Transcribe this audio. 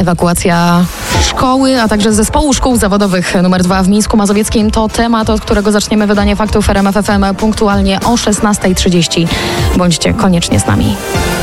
Ewakuacja szkoły, a także zespołu szkół zawodowych nr 2 w Mińsku Mazowieckim to temat, od którego zaczniemy wydanie faktów RMF FM punktualnie o 16:30. Bądźcie koniecznie z nami.